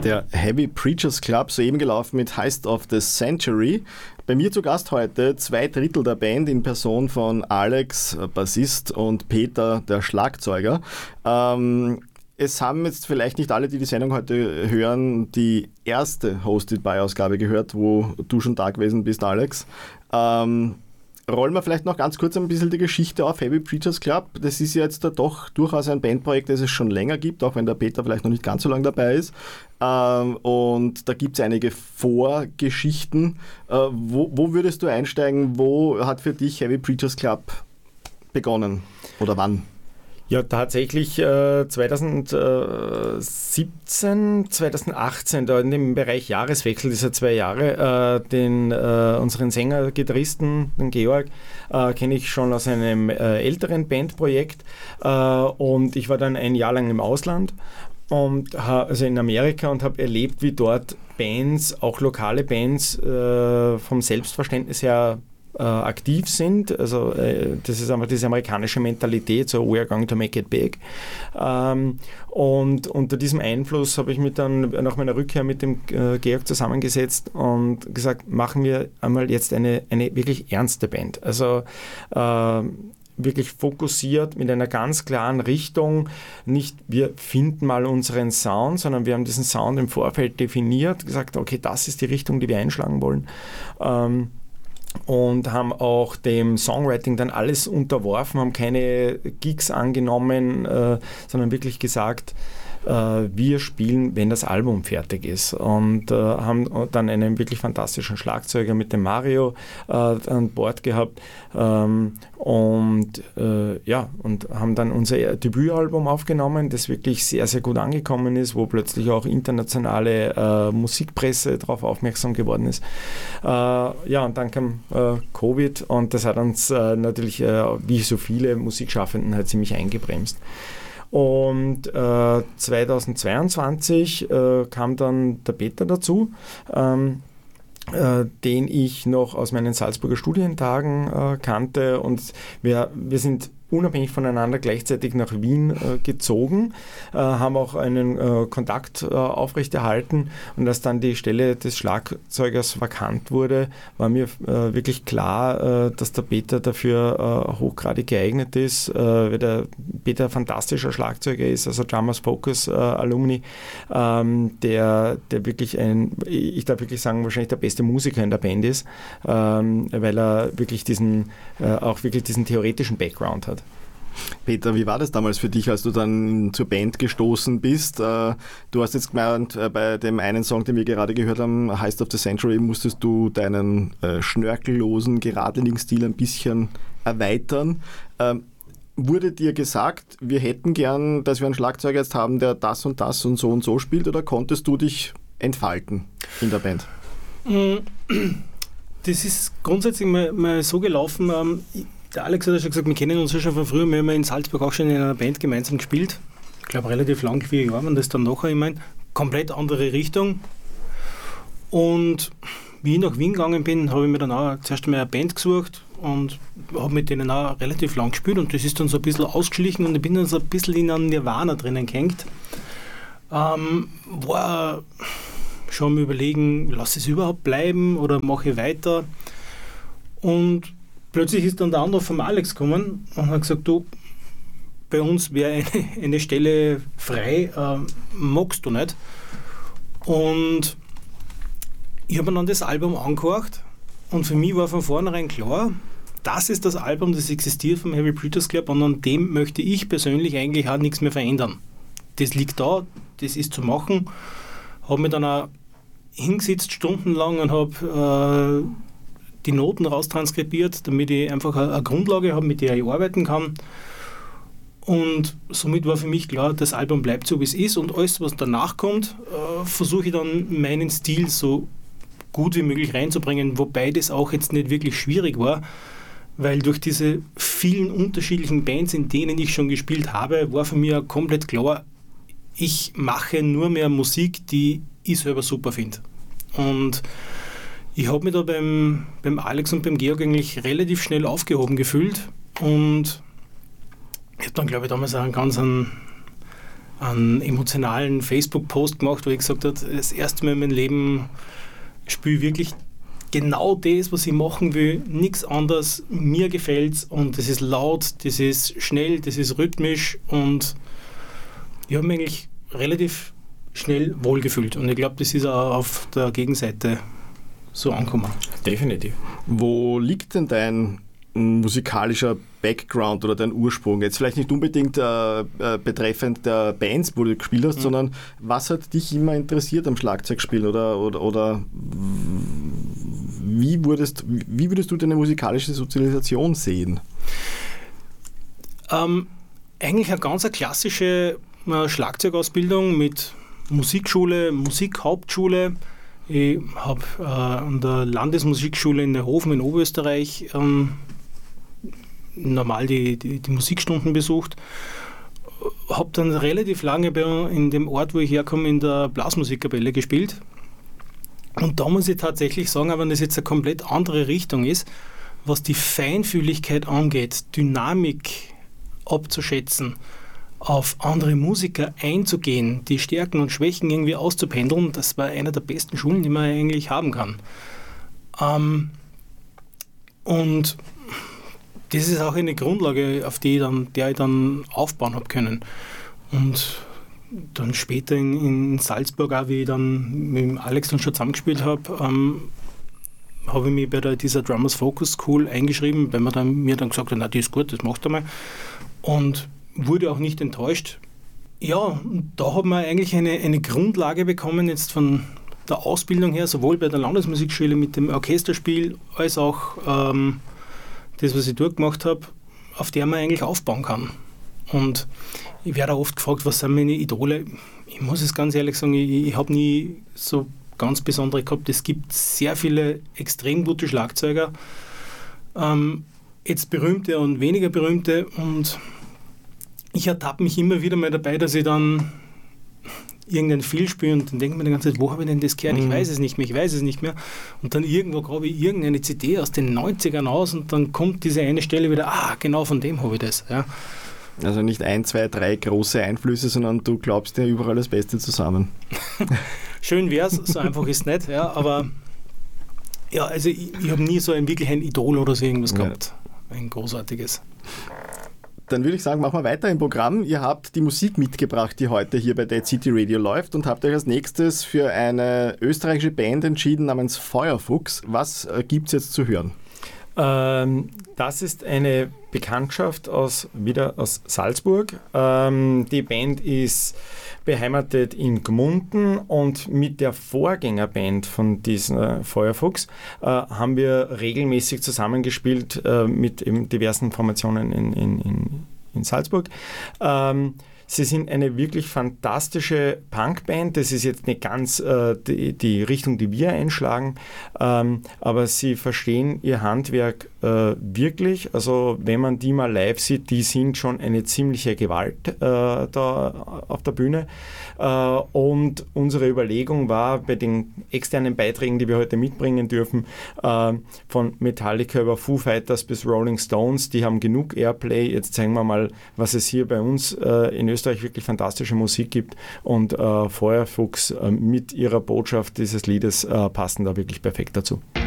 Der Heavy Preachers Club, soeben gelaufen mit Heist of the Century. Bei mir zu Gast heute 2/3 der Band in Person von Alex, Bassist, und Peter, der Schlagzeuger. Es haben jetzt vielleicht nicht alle, die die Sendung heute hören, die erste Hosted-by-Ausgabe gehört, wo du schon da gewesen bist, Alex. Rollen wir vielleicht noch ganz kurz ein bisschen die Geschichte auf, Heavy Preachers Club. Das ist ja jetzt da doch durchaus ein Bandprojekt, das es schon länger gibt, auch wenn der Peter vielleicht noch nicht ganz so lange dabei ist. Und da gibt es einige Vorgeschichten. Wo würdest du einsteigen? Wo hat für dich Heavy Preachers Club begonnen? Oder wann? Ja, tatsächlich 2017, 2018, da in dem Bereich Jahreswechsel dieser 2 Jahre, unseren Sänger, Gitarristen, den Georg, kenne ich schon aus einem älteren Bandprojekt, und ich war dann ein Jahr lang im Ausland, also in Amerika, und habe erlebt, wie dort Bands, auch lokale Bands, vom Selbstverständnis her aktiv sind. Also das ist einfach diese amerikanische Mentalität, so we are going to make it big. Und unter diesem Einfluss habe ich mich dann nach meiner Rückkehr mit dem Georg zusammengesetzt und gesagt, machen wir einmal jetzt eine wirklich ernste Band. Also wirklich fokussiert mit einer ganz klaren Richtung. Nicht, wir finden mal unseren Sound, sondern wir haben diesen Sound im Vorfeld definiert, gesagt, okay, das ist die Richtung, die wir einschlagen wollen. Und haben auch dem Songwriting dann alles unterworfen, haben keine Gigs angenommen, sondern wirklich gesagt, wir spielen, wenn das Album fertig ist, und haben dann einen wirklich fantastischen Schlagzeuger mit dem Mario an Bord gehabt, und haben dann unser Debütalbum aufgenommen, das wirklich sehr, sehr gut angekommen ist, wo plötzlich auch internationale Musikpresse darauf aufmerksam geworden ist. Und dann kam Covid, und das hat uns natürlich, wie so viele Musikschaffenden, halt ziemlich eingebremst. Und 2022 kam dann der Peter dazu, den ich noch aus meinen Salzburger Studientagen kannte, und wir sind unabhängig voneinander gleichzeitig nach Wien gezogen, haben auch einen Kontakt aufrechterhalten, und als dann die Stelle des Schlagzeugers vakant wurde, war mir wirklich klar, dass der Peter dafür hochgradig geeignet ist, weil der Peter ein fantastischer Schlagzeuger ist, also Drummers Focus Alumni, der wirklich ich darf wirklich sagen, wahrscheinlich der beste Musiker in der Band ist, weil er wirklich diesen theoretischen Background hat. Peter, wie war das damals für dich, als du dann zur Band gestoßen bist? Du hast jetzt gemeint, bei dem einen Song, den wir gerade gehört haben, Heist of the Century, musstest du deinen schnörkellosen, geradlinigen Stil ein bisschen erweitern. Wurde dir gesagt, wir hätten gern, dass wir einen Schlagzeuger jetzt haben, der das und so spielt, oder konntest du dich entfalten in der Band? Das ist grundsätzlich mal so gelaufen. Der Alex hat ja schon gesagt, wir kennen uns ja schon von früher. Wir haben in Salzburg auch schon in einer Band gemeinsam gespielt. Ich glaube, relativ lang, 4 Jahre, und das dann nachher, ich meine, komplett andere Richtung. Und wie ich nach Wien gegangen bin, habe ich mir dann auch zuerst einmal eine Band gesucht und habe mit denen auch relativ lang gespielt, und das ist dann so ein bisschen ausgeschlichen, und ich bin dann so ein bisschen in einem Nirvana drinnen gehängt. War schon mal überlegen, lasse ich es überhaupt bleiben oder mache ich weiter? Und plötzlich ist dann der Anruf von Alex gekommen und hat gesagt, du, bei uns wäre eine Stelle frei, magst du nicht? Und ich habe mir dann das Album angehört, und für mich war von vornherein klar, das ist das Album, das existiert vom Heavy Preachers Club, und an dem möchte ich persönlich eigentlich auch nichts mehr verändern. Das liegt da, das ist zu machen. Habe mich dann auch hingesetzt stundenlang und habe die Noten raustranskribiert, damit ich einfach eine Grundlage habe, mit der ich arbeiten kann. Und somit war für mich klar, das Album bleibt so, wie es ist, und alles, was danach kommt, versuche ich dann meinen Stil so gut wie möglich reinzubringen, wobei das auch jetzt nicht wirklich schwierig war, weil durch diese vielen unterschiedlichen Bands, in denen ich schon gespielt habe, war für mich auch komplett klar, ich mache nur mehr Musik, die ich selber super finde. Und ich habe mich da beim Alex und beim Georg eigentlich relativ schnell aufgehoben gefühlt, und ich habe dann, glaube ich, damals auch einen einen emotionalen Facebook-Post gemacht, wo ich gesagt habe, das erste Mal in meinem Leben spiele ich wirklich genau das, was ich machen will, nichts anderes, mir gefällt's und das ist laut, das ist schnell, das ist rhythmisch und ich habe mich eigentlich relativ schnell wohlgefühlt und ich glaube, das ist auch auf der Gegenseite so angekommen. Definitiv. Wo liegt denn dein musikalischer Background oder dein Ursprung? Jetzt vielleicht nicht unbedingt betreffend der Bands, wo du gespielt hast, sondern was hat dich immer interessiert am Schlagzeugspielen oder wie würdest du deine musikalische Sozialisation sehen? Eigentlich eine ganz klassische Schlagzeugausbildung mit Musikschule, Musikhauptschule. Ich habe an der Landesmusikschule in Neuhofen in Oberösterreich normal die Musikstunden besucht. Habe dann relativ lange in dem Ort, wo ich herkomme, in der Blasmusikkapelle gespielt. Und da muss ich tatsächlich sagen, auch wenn das jetzt eine komplett andere Richtung ist, was die Feinfühligkeit angeht, Dynamik abzuschätzen, auf andere Musiker einzugehen, die Stärken und Schwächen irgendwie auszupendeln, das war einer der besten Schulen, die man eigentlich haben kann. Und das ist auch eine Grundlage, auf der ich dann aufbauen habe können. Und dann später in Salzburg, auch wie ich dann mit Alex dann schon zusammengespielt habe, habe ich mich bei dieser Drummers Focus School eingeschrieben, weil man mir dann gesagt hat, na, die ist gut, das machst du mal. Und wurde auch nicht enttäuscht. Ja, da hat man eigentlich eine Grundlage bekommen, jetzt von der Ausbildung her, sowohl bei der Landesmusikschule mit dem Orchesterspiel, als auch das, was ich dort gemacht habe, auf der man eigentlich aufbauen kann. Und ich werde auch oft gefragt, was sind meine Idole? Ich muss es ganz ehrlich sagen, ich habe nie so ganz besondere gehabt. Es gibt sehr viele extrem gute Schlagzeuger, jetzt berühmte und weniger berühmte, und ich ertappe mich immer wieder mal dabei, dass ich dann irgendein Feel spiele und dann denke ich mir die ganze Zeit, wo habe ich denn das gehört? Ich weiß es nicht mehr. Und dann irgendwo grabe ich irgendeine CD aus den 90ern aus und dann kommt diese eine Stelle wieder, genau von dem habe ich das. Ja. Also nicht 1, 2, 3 große Einflüsse, sondern du glaubst dir überall das Beste zusammen. Schön wär's, so einfach ist es nicht, ja, aber ja, also ich habe nie so wirklich ein Idol oder so irgendwas gehabt. Ein großartiges. Dann würde ich sagen, machen wir weiter im Programm. Ihr habt die Musik mitgebracht, die heute hier bei Dead City Radio läuft, und habt euch als nächstes für eine österreichische Band entschieden namens Feuerfuchs. Was gibt es jetzt zu hören? Das ist eine Bekanntschaft wieder aus Salzburg. Die Band ist beheimatet in Gmunden, und mit der Vorgängerband von diesem Feuerfuchs haben wir regelmäßig zusammengespielt mit eben diversen Formationen in Salzburg. Sie sind eine wirklich fantastische Punkband. Das ist jetzt nicht ganz die Richtung, die wir einschlagen, aber sie verstehen ihr Handwerk wirklich. Also wenn man die mal live sieht, die sind schon eine ziemliche Gewalt da auf der Bühne. Und unsere Überlegung war, bei den externen Beiträgen, die wir heute mitbringen dürfen, von Metallica über Foo Fighters bis Rolling Stones, die haben genug Airplay. Jetzt zeigen wir mal, was es hier bei uns in Österreich wirklich fantastische Musik gibt, und Feuerfuchs mit ihrer Botschaft dieses Liedes passen da wirklich perfekt dazu.